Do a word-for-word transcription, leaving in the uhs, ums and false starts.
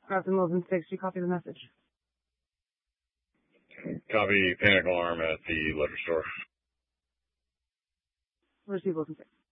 Austin Wilson six, you copy the message? Copy panic alarm at the liquor store. Receive Wilson six.